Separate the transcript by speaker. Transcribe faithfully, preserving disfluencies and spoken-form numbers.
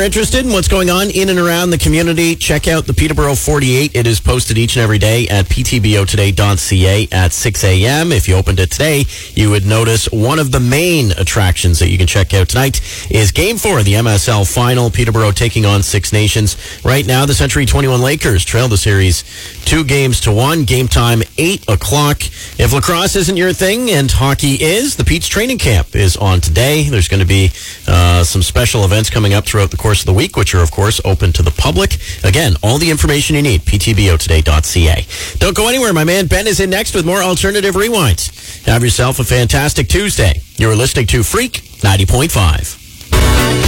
Speaker 1: interested in what's going on in and around the community, check out the Peterborough forty-eight. It is posted each and every day at p t b o today dot c a at six a.m. If you opened it today, you would notice one of the main attractions that you can check out tonight is Game four of the M S L Final. Peterborough taking on Six Nations. Right now, the Century twenty-one Lakers trail the series two games to one. Game time, eight o'clock. If lacrosse isn't your thing and hockey is, the Pete's training camp is on today. There's going to be uh, some special events coming up throughout the course of the week, which are, of course, open to the public. Again, all the information you need, p t b o today dot c a. Don't go anywhere. My man Ben is in next with more Alternative Rewinds. Have yourself a fantastic Tuesday. You're listening to Freak ninety point five.